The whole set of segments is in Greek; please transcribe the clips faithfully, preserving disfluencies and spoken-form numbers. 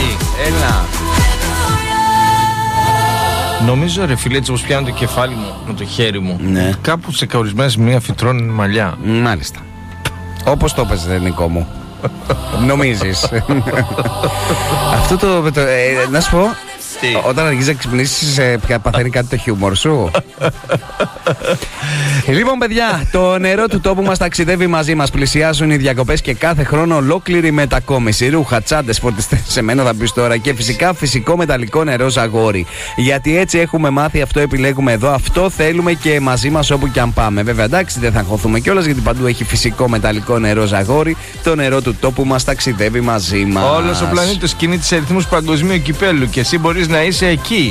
Έλα. Νομίζω ρε φίλε, έτσι όπως πιάνω το κεφάλι μου με το χέρι μου, ναι. κάπου σε ορισμένες μία φυτρώνουν μαλλιά. Μάλιστα. Όπως το έπαιζε, Νικό μου. Νομίζεις? Αυτό το, το ε, να σου πω, τι? Όταν αρχίζεις να ξυπνήσεις, ε, παθαίνει κάτι το χιούμορ σου. Λοιπόν, παιδιά, το νερό του τόπου μας ταξιδεύει μαζί μας. Πλησιάζουν οι διακοπές και κάθε χρόνο ολόκληρη μετακόμιση. Ρούχα, τσάντες, φορτιστές, σε μένα θα πεις τώρα. Και φυσικά φυσικό μεταλλικό νερό Ζαγόρι. Γιατί έτσι έχουμε μάθει, αυτό επιλέγουμε εδώ, αυτό θέλουμε και μαζί μας όπου και αν πάμε. Βέβαια, εντάξει, δεν θα αγχωθούμε κιόλας γιατί παντού έχει φυσικό μεταλλικό νερό Ζαγόρι. Το νερό του τόπου μας ταξιδεύει μαζί μας. Όλος ο πλανήτης κινείται σε ρυθμούς παγκοσμίου κυπέλου και εσύ μπορείς να είσαι εκεί.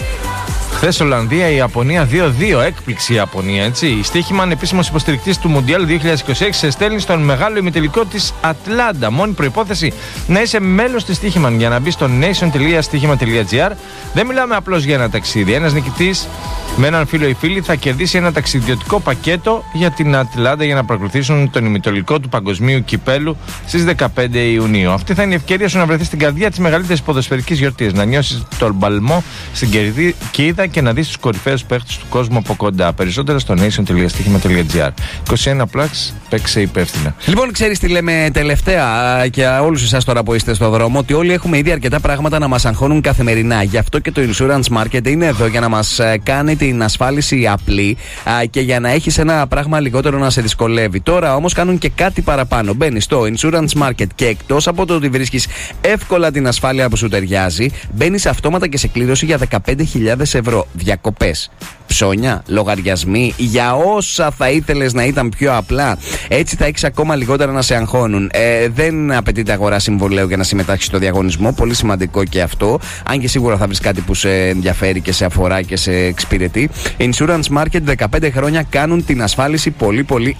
Χθες Ολλανδία, η Ιαπωνία δύο δύο, έκπληξη η Ιαπωνία, έτσι. Η Στίχημαν, επίσημος υποστηρικτής του Μουντιάλ δύο χιλιάδες είκοσι έξι, σε στέλνει στον μεγάλο ημιτελικό της Ατλάντα. Μόνη προϋπόθεση να είσαι μέλος της Στίχημαν για να μπει στο nation τελεία στίχημα τελεία τζι άρ. Δεν μιλάμε απλώς για ένα ταξίδι. Ένας νικητής με έναν φίλο ή φίλη θα κερδίσει ένα ταξιδιωτικό πακέτο για την Ατλάντα για να παρακολουθήσουν τον ημιτελικό του παγκοσμίου κυπέλου στις δεκαπέντε Ιουνίου. Αυτή θα είναι η ευκαιρία σου να βρεθείς στην καρδιά της μεγαλύτερης ποδοσφαιρικής γιορτής, να νιώσεις τον μπαλμό στην κερδίδα και να δεις τους κορυφαίους παίχτες του κόσμου από κοντά. Περισσότερα στο nation τελεία στίχημα τελεία τζι άρ. είκοσι ένα πλάξ, παίξε υπεύθυνα. Λοιπόν, ξέρεις τι λέμε τελευταία και όλους εσάς τώρα που είστε στο δρόμο, ότι όλοι έχουμε ήδη αρκετά πράγματα να μας αγχώνουν καθημερινά. Γι' αυτό και το Insurance Market είναι εδώ για να μας κάνει την ασφάλιση απλή και για να έχεις ένα πράγμα λιγότερο να σε δυσκολεύει. Τώρα όμως κάνουν και κάτι παραπάνω. Μπαίνεις στο Insurance Market και εκτός από το ότι βρίσκεις εύκολα την ασφάλεια που σου ταιριάζει, μπαίνεις αυτόματα και σε κλήρωση για δεκαπέντε χιλιάδες ευρώ. Διακοπές, ψώνια, λογαριασμοί, για όσα θα ήθελες να ήταν πιο απλά. Έτσι θα έχεις ακόμα λιγότερα να σε αγχώνουν. Ε, δεν απαιτείται αγορά συμβολέου για να συμμετάσχεις στο διαγωνισμό. Πολύ σημαντικό και αυτό. Αν και σίγουρα θα βρεις κάτι που σε ενδιαφέρει και σε αφορά και σε εξυπηρετεί. Insurance Market, δεκαπέντε χρόνια κάνουν την ασφάλιση πολύ πολύ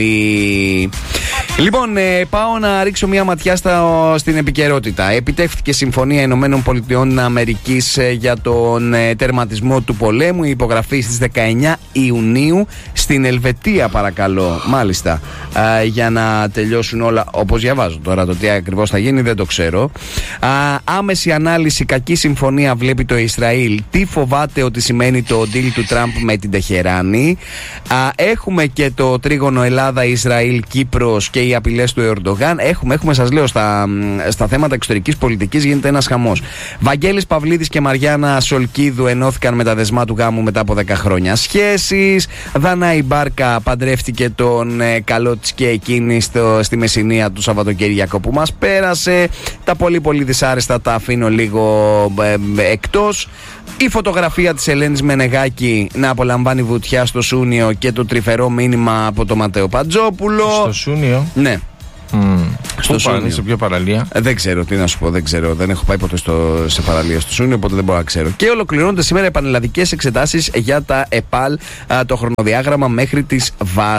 απλή. Λοιπόν, ε, πάω να ρίξω μια ματιά στα, στην επικαιρότητα. Επιτεύχθηκε Συμφωνία Ηνωμένων Πολιτειών Αμερικής ε, για τον ε, τερματισμό του πολέμου. Η υπογραφή στις δεκαεννιά Ιουνίου στην Ελβετία, παρακαλώ. Μάλιστα. Ε, για να τελειώσουν όλα, όπως διαβάζω τώρα. Το τι ακριβώς θα γίνει δεν το ξέρω. Ε, άμεση ανάλυση, κακή συμφωνία βλέπει το Ισραήλ. Τι φοβάται ότι σημαίνει το deal του Τραμπ με την Τεχεράνη. Ε, έχουμε και το τρίγωνο Ελλάδα, Ισραήλ, Κύπρος και οι απειλές του Ερντογάν. Έχουμε, έχουμε σας λέω, στα, στα θέματα εξωτερικής πολιτικής γίνεται ένας χαμός. Βαγγέλης Παυλίδης και Μαριάννα Σολκίδου ενώθηκαν με τα δεσμά του γάμου μετά από δέκα χρόνια σχέσης. Δανάη Μπάρκα παντρεύτηκε τον ε, καλό της και εκείνη στο, στη Μεσσηνία του Σαββατοκύριακο που μας πέρασε. Τα πολύ πολύ δυσάρεστα τα αφήνω λίγο ε, ε, εκτός. Η φωτογραφία της Ελένης Μενεγάκη να απολαμβάνει βουτιά στο Σούνιο και το τρυφερό μήνυμα από τον Ματέο Παντζόπουλο. Στο Σούνιο? Ναι. Mm. Στο Σούνιο. Σε ποια παραλία? Ε, δεν ξέρω τι να σου πω, δεν ξέρω. Δεν έχω πάει ποτέ στο, σε παραλία στο Σούνιο, οπότε δεν μπορώ να ξέρω. Και ολοκληρώνονται σήμερα οι πανελλαδικές εξετάσεις για τα ΕΠΑΛ, α, το χρονοδιάγραμμα μέχρι τις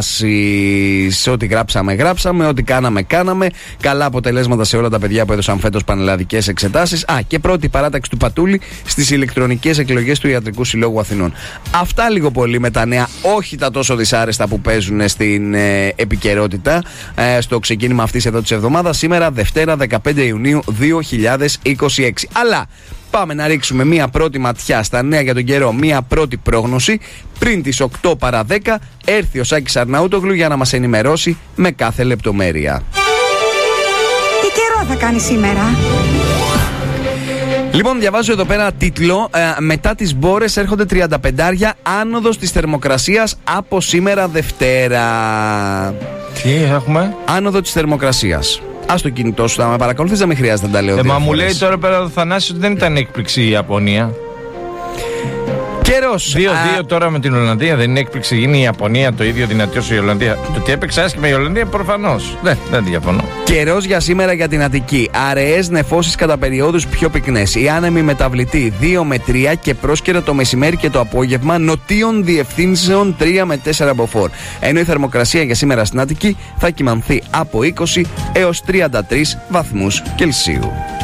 βάσεις. Ό,τι γράψαμε, γράψαμε. Ό,τι κάναμε, κάναμε. Καλά αποτελέσματα σε όλα τα παιδιά που έδωσαν φέτος πανελλαδικές εξετάσεις. Α, και πρώτη παράταξη του Πατούλη στις ηλεκτρονικές εκλογές του Ιατρικού Συλλόγου Αθηνών. Αυτά λίγο πολύ με τα νέα, όχι τα τόσο δυσάρεστα που παίζουν στην ε, επικαιρότητα, ε, στο ξεκίνημα αυτής εδώ της εβδομάδας, σήμερα Δευτέρα δεκαπέντε Ιουνίου δύο χιλιάδες είκοσι έξι. Αλλά πάμε να ρίξουμε μία πρώτη ματιά στα νέα για τον καιρό, μία πρώτη πρόγνωση. Πριν τις οκτώ παρά δέκα έρθει ο Σάκης Αρναούτογλου για να μας ενημερώσει με κάθε λεπτομέρεια. Τι καιρό θα κάνει σήμερα? Λοιπόν, διαβάζω εδώ πέρα τίτλο ε, μετά τις μπόρες έρχονται τριάντα πεντάρια, άνοδος της θερμοκρασίας από σήμερα Δευτέρα. Τι έχουμε? Άνοδο της θερμοκρασίας. Ας το κινητό σου, θα με παρακολουθείς, δεν με χρειάζεται να τα λέω. Ε, μα μου λέει τώρα πέρα ο Θανάσης ότι δεν ήταν έκπληξη η Ιαπωνία. Καιρός. δύο δύο τώρα με την Ολλανδία, δεν είναι έκπληξη? Γίνει η Ιαπωνία το ίδιο δυνατή όσο η Ολλανδία? Το ότι έπαιξε άσχημα η Ολλανδία προφανώς. Δεν, δεν διαφωνώ. Καιρός για σήμερα για την Αττική. Αραιές νεφώσεις κατά περιόδους πιο πυκνές. Η άνεμη μεταβλητή δύο με τρία και πρόσκαιρα το μεσημέρι και το απόγευμα. Νοτίων διευθύνσεων τρία με τέσσερα μποφόρ. Ενώ η θερμοκρασία για σήμερα στην Αττική θα κυμανθεί από είκοσι έως τριάντα τρεις βαθμούς Κελσίου.